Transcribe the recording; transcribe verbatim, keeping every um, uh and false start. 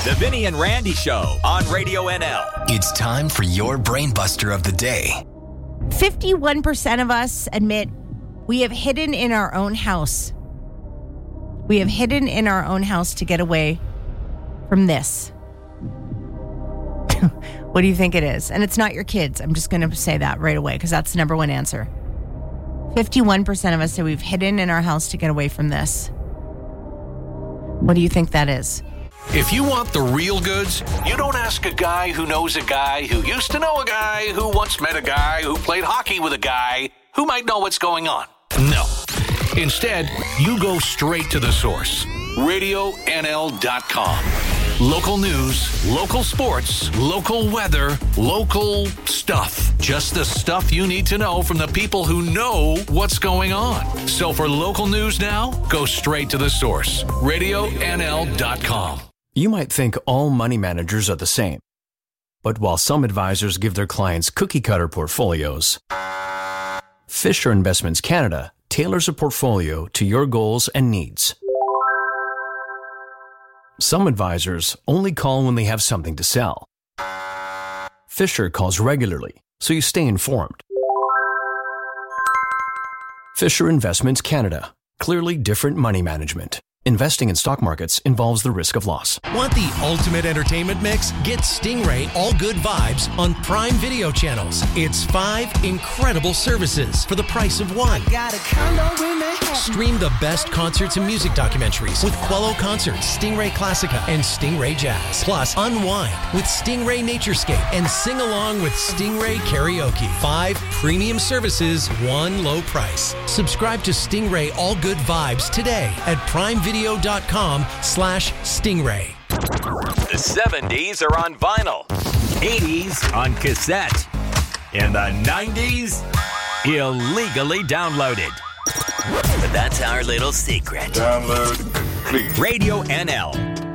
The Vinny and Randy Show on Radio N L. It's time for your brain buster of the day. fifty-one percent of us admit we have hidden in our own house. We have hidden in our own house to get away from this. What do you think it is? And it's not your kids. I'm just going to say that right away because that's the number one answer. fifty-one percent of us say we've hidden in our house to get away from this. What do you think that is? If you want the real goods, you don't ask a guy who knows a guy who used to know a guy who once met a guy who played hockey with a guy who might know what's going on. No. Instead, you go straight to the source. radio N L dot com. Local news, local sports, local weather, local stuff. Just the stuff you need to know from the people who know what's going on. So for local news now, go straight to the source. radio N L dot com. You might think all money managers are the same. But while some advisors give their clients cookie-cutter portfolios, Fisher Investments Canada tailors a portfolio to your goals and needs. Some advisors only call when they have something to sell. Fisher calls regularly, so you stay informed. Fisher Investments Canada. Clearly different money management. Investing in stock markets involves the risk of loss. Want the ultimate entertainment mix? Get Stingray All Good Vibes on Prime Video channels. It's five incredible services for the price of one. Stream the best concerts and music documentaries with Quello Concerts, Stingray Classica, and Stingray Jazz. Plus, unwind with Stingray Naturescape and sing along with Stingray Karaoke. Five premium services, one low price. Subscribe to Stingray All Good Vibes today at Prime Video. Video.com slash Stingray. The seventies are on vinyl, eighties on cassette, and the nineties illegally downloaded. But that's our little secret. Download, please. Radio N L.